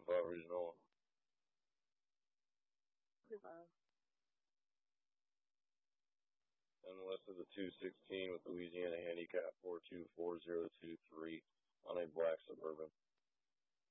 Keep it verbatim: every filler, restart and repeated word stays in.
five Regional. Goodbye. And west of the two sixteen with Louisiana Handicap four two four zero two three on a black Suburban.